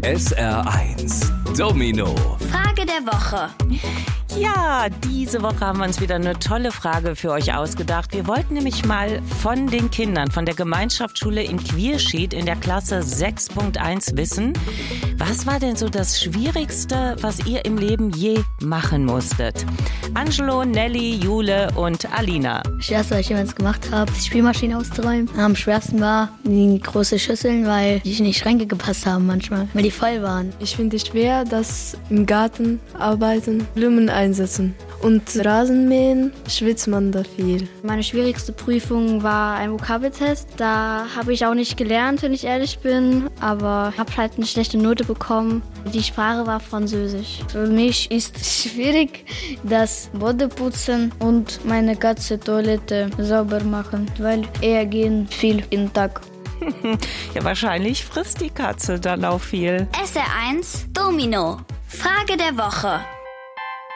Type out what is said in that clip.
SR1 Domino. Frage der Woche. Ja, diese Woche haben wir uns wieder eine tolle Frage für euch ausgedacht. Wir wollten nämlich mal von den Kindern von der Gemeinschaftsschule in Quierschied in der Klasse 6.1 wissen, was war denn so das Schwierigste, was ihr im Leben je machen musstet? Angelo, Nelly, Jule und Alina. Das Schwerste, was ich jemals gemacht habe, ist die Spülmaschine auszuräumen. Am schwersten war die große Schüsseln, weil die in die Schränke gepasst haben manchmal, weil die voll waren. Ich finde es schwer, dass im Garten arbeiten, Blumen einsetzen. Und Rasen mähen, schwitzt man da viel. Meine schwierigste Prüfung war ein Vokabeltest. Da habe ich auch nicht gelernt, wenn ich ehrlich bin, aber habe halt eine schlechte Note bekommen. Die Sprache war Französisch. Für mich ist schwierig, das Boden putzen und meine ganze Toilette sauber machen, weil gehen viel im Tag. Ja, wahrscheinlich frisst die Katze dann auch viel. SR1 Domino. Frage der Woche.